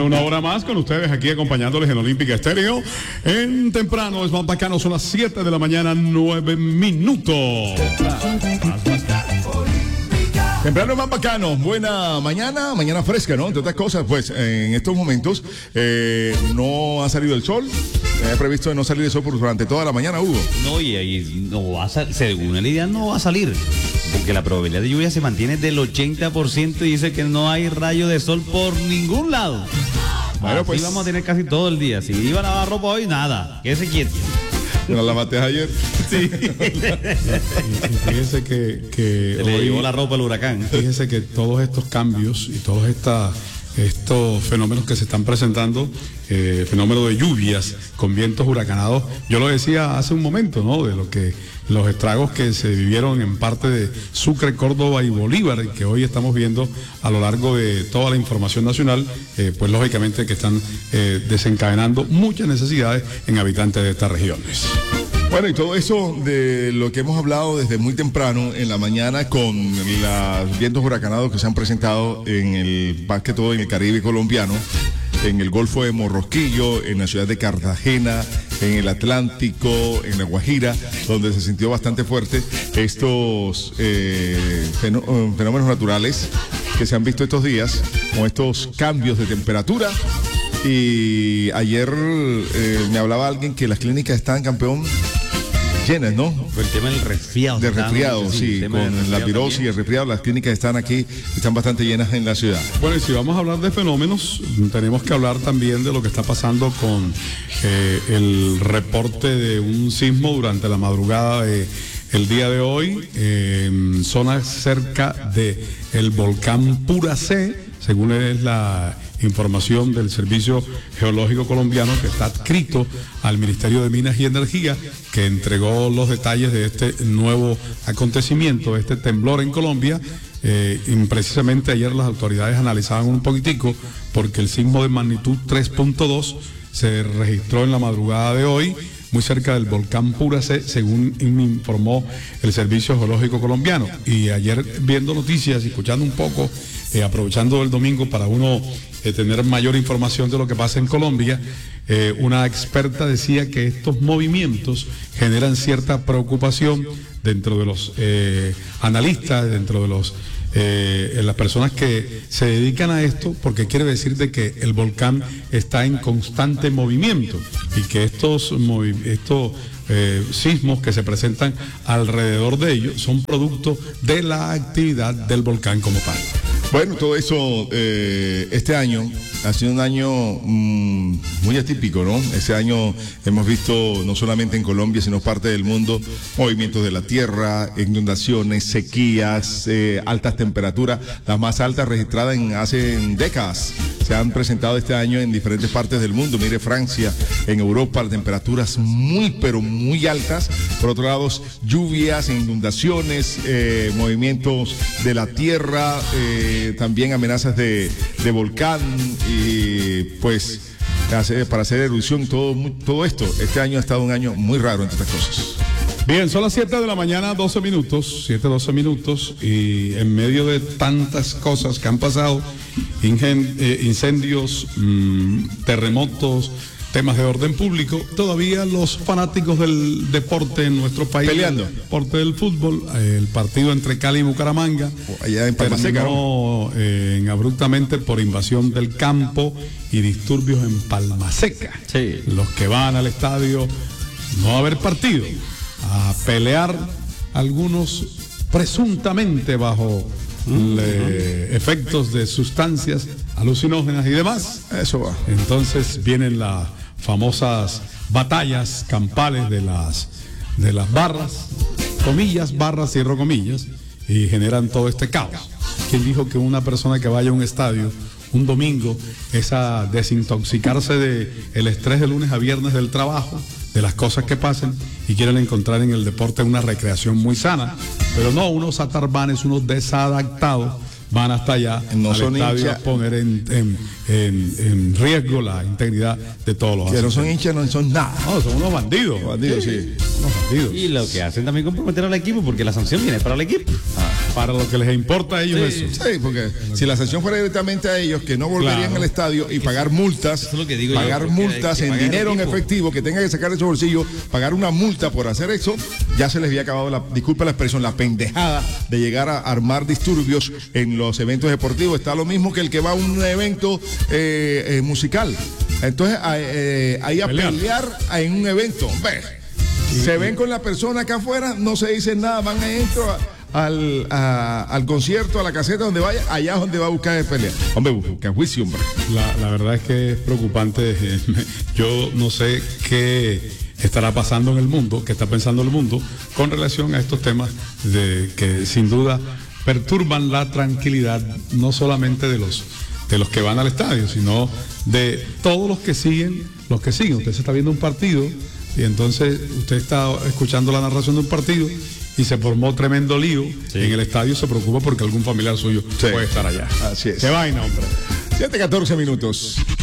una hora más con ustedes aquí acompañándoles en Olímpica Estéreo. En temprano es más bacano, son las 7 de la mañana, 9 minutos. Temprano es más bacano, buena mañana fresca, ¿no? Entre otras cosas, pues en estos momentos no ha salido el sol. He previsto no salir el sol durante toda la mañana, Hugo. No, y ahí no va a según el día no va a salir, porque la probabilidad de lluvia se mantiene del 80% y dice que no hay rayo de sol por ningún lado. Bueno, así pues vamos a tener casi todo el día. Si iba a lavar ropa hoy, nada, quédese quieto. ¿No la lavaste ayer? Sí. Y fíjese que Se le llevó la ropa al huracán. Fíjese que todos estos cambios y todos estos fenómenos que se están presentando, fenómenos de lluvias con vientos huracanados, yo lo decía hace un momento, ¿no? De los estragos que se vivieron en parte de Sucre, Córdoba y Bolívar, y que hoy estamos viendo a lo largo de toda la información nacional, pues lógicamente que están desencadenando muchas necesidades en habitantes de estas regiones. Bueno, y todo eso de lo que hemos hablado desde muy temprano en la mañana con los vientos huracanados que se han presentado en el, más que todo en el Caribe colombiano, en el Golfo de Morrosquillo, en la ciudad de Cartagena, en el Atlántico, en La Guajira, donde se sintió bastante fuerte estos fenómenos naturales que se han visto estos días, con estos cambios de temperatura. Y ayer me hablaba alguien que las clínicas están, campeón, llenas, ¿no? El tema del resfriado. De resfriado, sí, con la virosis y el resfriado, las clínicas están aquí, están bastante llenas en la ciudad. Bueno, y si vamos a hablar de fenómenos, tenemos que hablar también de lo que está pasando con el reporte de un sismo durante la madrugada de el día de hoy, en zonas cerca de el volcán Puracé, según es la información del Servicio Geológico Colombiano, que está adscrito al Ministerio de Minas y Energía, que entregó los detalles de este nuevo acontecimiento, este temblor en Colombia. Y precisamente ayer las autoridades analizaban un poquitico, porque el sismo de magnitud 3.2 se registró en la madrugada de hoy, muy cerca del volcán Puracé, según informó el Servicio Geológico Colombiano. Y ayer, viendo noticias y escuchando un poco, aprovechando el domingo para uno tener mayor información de lo que pasa en Colombia, una experta decía que estos movimientos generan cierta preocupación dentro de los analistas, dentro de las personas que se dedican a esto, porque quiere decir de que el volcán está en constante movimiento y que estos sismos que se presentan alrededor de ellos son producto de la actividad del volcán como tal. Bueno, todo eso, este año ha sido un año muy atípico, ¿no? Este año hemos visto, no solamente en Colombia, sino parte del mundo, movimientos de la tierra, inundaciones, sequías, altas temperaturas, las más altas registradas hace décadas. Se han presentado este año en diferentes partes del mundo. Mire, Francia, en Europa, las temperaturas muy, pero muy altas. Por otro lado, lluvias, inundaciones, movimientos de la tierra, también amenazas de volcán y pues para hacer erupción, todo esto. Este año ha estado un año muy raro, entre otras cosas. Bien, son las 7 de la mañana, 12 minutos, 7:12 minutos, y en medio de tantas cosas que han pasado, incendios, terremotos, temas de orden público, todavía los fanáticos del deporte en nuestro país, peleando, el deporte del fútbol, el partido entre Cali y Bucaramanga, allá en Palma Seca, terminó abruptamente por invasión del campo y disturbios en Palma Seca. Sí. Los que van al estadio no a haber partido, a pelear, algunos presuntamente bajo efectos de sustancias alucinógenas y demás. Eso va. Entonces vienen las famosas batallas campales de las barras, comillas, barras, cierro comillas, y generan todo este caos. ¿Quién dijo que una persona que vaya a un estadio un domingo es a desintoxicarse de el estrés de lunes a viernes del trabajo, de las cosas que pasan, y quieren encontrar en el deporte una recreación muy sana? Pero no, unos atarbanes, unos desadaptados, van hasta allá No al son estadio hinchas. a poner en riesgo la integridad de todos los Que no son asistentes. hinchas, no son nada. No, son unos bandidos. Bandidos, sí. Unos bandidos. Y lo que hacen también comprometer al equipo, porque la sanción viene para el equipo. Para lo que les importa a ellos eso. Sí, porque si la sanción fuera directamente a ellos, que no volverían Claro. al estadio y pagar multas, Eso es lo que digo yo, pagar porque multas hay que en pagar el dinero en equipo. efectivo, que tengan que sacar de su bolsillo, pagar una multa por hacer eso, ya se les había acabado disculpa la expresión, la pendejada de llegar a armar disturbios en los eventos deportivos. Está lo mismo que el que va a un evento musical. Entonces, ahí a pelear en un evento. Ve, se ven con la persona acá afuera, no se dicen nada, van adentro al concierto, a la caseta donde vaya, allá es donde va a buscar pelea. Hombre, busca juicio, hombre. La verdad es que es preocupante. Yo no sé qué estará pasando en el mundo, qué está pensando el mundo con relación a estos temas que sin duda perturban la tranquilidad no solamente de los que van al estadio, sino de todos los que siguen. Usted se está viendo un partido y entonces usted está escuchando la narración de un partido y se formó tremendo lío en el estadio, se preocupa porque algún familiar suyo puede estar allá. Así es. Qué vaina, hombre. 7:14 minutos.